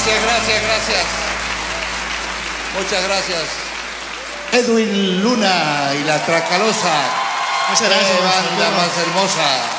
Gracias. Muchas gracias. Edwin Luna y la Tracalosa. Muchas gracias. Qué banda más hermosa.